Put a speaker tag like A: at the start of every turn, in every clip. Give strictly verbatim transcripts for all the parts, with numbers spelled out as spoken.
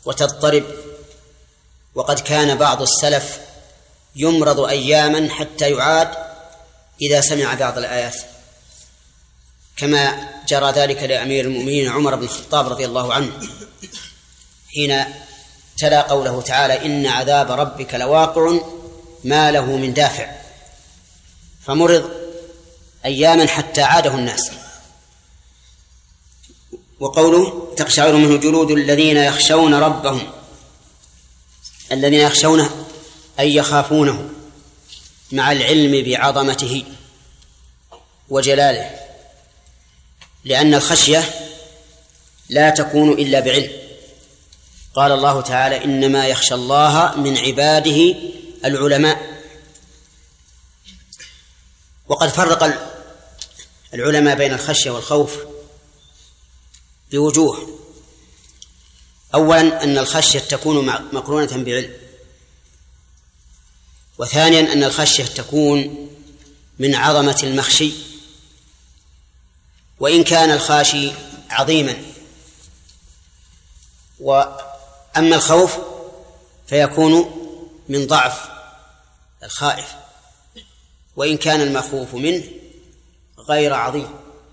A: وتضطرب. وقد كان بعض السلف يمرض أياما حتى يعاد إذا سمع بعض الآيات، كما جرى ذلك لأمير المؤمنين عمر بن الخطاب رضي الله عنه حين تلا قوله تعالى: إن عذاب ربك لواقع ما له من دافع، فمرض أياما حتى عاده الناس. وقوله: تقشعر منه جلود الذين يخشون ربهم، الذين يخشونه أي يخافونه مع العلم بعظمته وجلاله، لأن الخشية لا تكون إلا بعلم. قال الله تعالى: إنما يخشى الله من عباده العلماء. وقد فرق العلماء بين الخشية والخوف بوجوه. أولا أن الخشية تكون مقرونة بعلم، وثانيا أن الخشية تكون من عظمة المخشي، وإن كان الخاشي عظيما. وأما الخوف فيكون من ضعف الخائف، وإن كان المخوف منه غير عظيم.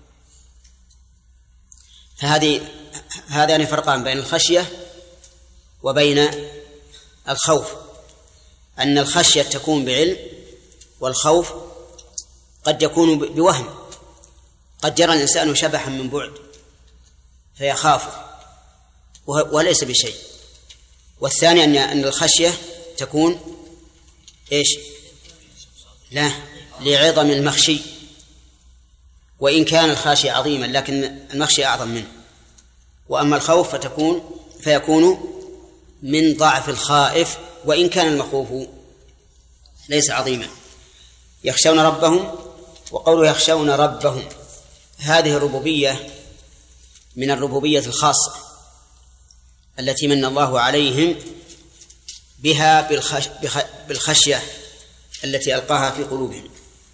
A: فهذه هذان فرقان بين الخشية وبين الخوف، أن الخشية تكون بعلم، والخوف قد يكون بوهم، قد يرى الإنسان شبحا من بعد فيخافه وليس بشيء. والثاني أن الخشية تكون إيش؟ لا، لعظم المخشي، وإن كان الخاشي عظيما لكن المخشي أعظم منه. وأما الخوف فتكون فيكون من ضعف الخائف، وإن كان المخوف ليس عظيما. يخشون ربهم، وقوله يخشون ربهم هذه الربوبية من الربوبية الخاصة التي من الله عليهم بها بالخش بالخشية التي ألقاها في قلوبهم.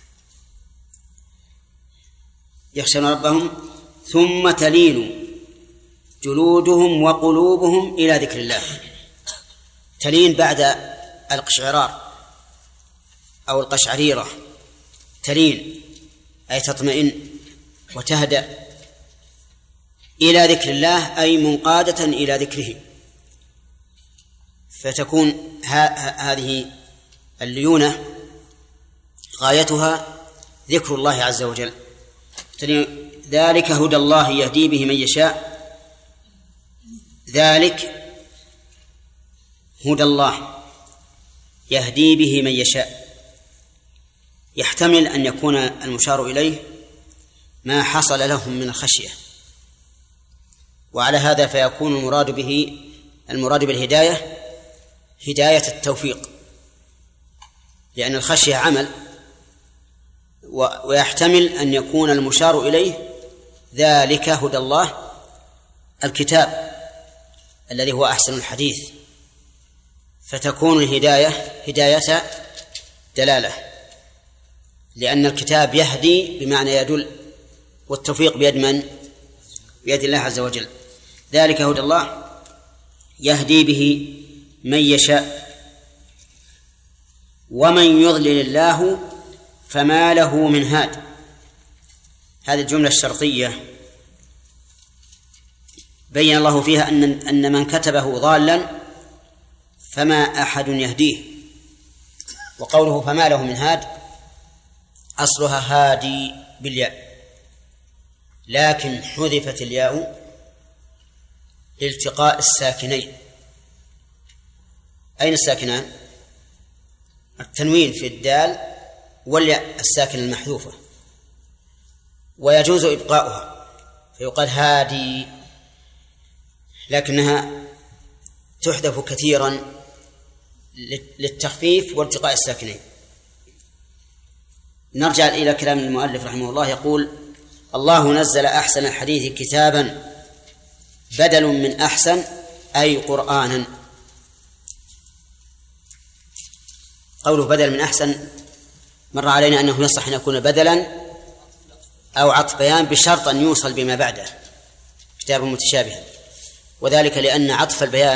A: يخشون ربهم ثم تلين جلودهم وقلوبهم إلى ذكر الله. تلين بعد القشعرار أو القشعريرة، تلين أي تطمئن وتهدأ إلى ذكر الله، أي منقادة إلى ذكره. فتكون هذه الليونة غايتها ذكر الله عز وجل. ذلك هدى الله يهدي به من يشاء. ذلك هدى الله يهدي به من يشاء، يحتمل أن يكون المشار إليه ما حصل لهم من الخشية، وعلى هذا فيكون المراد به المراد بالهداية هداية التوفيق، لأن الخشية عمل، ويحتمل أن يكون المشار إليه ذلك هدى الله الكتاب الذي هو أحسن الحديث، فتكون الهداية هداية دلالة، لأن الكتاب يهدي بمعنى يدل، والتوفيق بيد من؟ بيد الله عز وجل. ذلك هدى الله يهدي به من يشاء ومن يضلل الله فما له من هاد. هذه الجملة الشرطية بين الله فيها أن أن من كتبه ضالا فما أحد يهديه. وقوله فما له من هاد أصلها هادي بالياء، لكن حذفت الياء لالتقاء الساكنين. أين الساكنان؟ التنوين في الدال والياء الساكنة المحذوفة، ويجوز إبقاؤها فيقال هادي، لكنها تحذف كثيرا للتخفيف والتقاء الساكنين. نرجع إلى كلام المؤلف رحمه الله، يقول: الله نزل أحسن الحديث كتابا بدل من أحسن أي قرآنا. قوله بدل من أحسن مر علينا أنه يصح أن يكون بدلا أو عطف بيان بشرط أن يوصل بما بعده كتاب متشابه، وذلك لأن عطف البيان